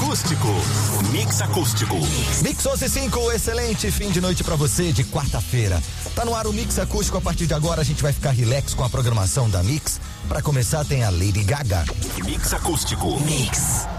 acústico. Mix acústico. Mix 11:05, excelente fim de noite pra você de quarta-feira. Tá no ar o Mix acústico. A partir de agora a gente vai ficar relax com a programação da Mix. Pra começar tem a Lady Gaga. Mix acústico. Mix.